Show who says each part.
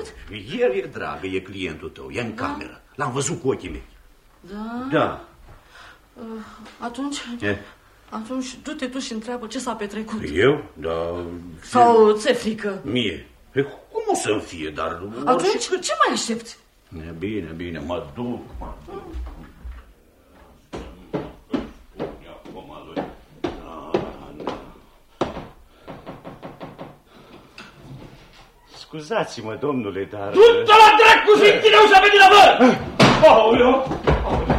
Speaker 1: văzut?
Speaker 2: El e dragă, e clientul tău, e în cameră. L-am văzut cu ochii mei.
Speaker 1: Da?
Speaker 2: Da.
Speaker 1: Atunci du-te tu și întreabă ce s-a petrecut.
Speaker 2: Eu? Da.
Speaker 1: Sau ți-e frică?
Speaker 2: Mie? Cum o să-mi fie, dar...
Speaker 1: Atunci ce mai aștepți?
Speaker 2: Bine, mă duc. Scuzați-mă, domnule, dar...
Speaker 3: Du-te la dracu, zi, tine, să veni la vă! Aoleu!